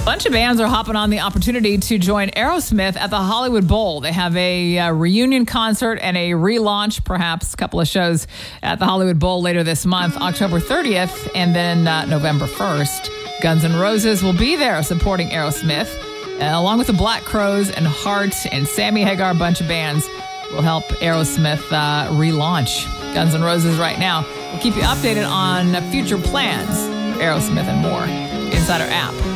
bunch of bands are hopping on the opportunity to join Aerosmith at the Hollywood Bowl. They have a reunion concert and a relaunch, perhaps a couple of shows at the Hollywood Bowl later this month, October 30th, and then November 1st. Guns N' Roses will be there supporting Aerosmith, along with the Black Crowes and Heart and Sammy Hagar. A bunch of bands will help Aerosmith relaunch Guns N' Roses right now. We'll keep you updated on future plans for Aerosmith and more inside our app.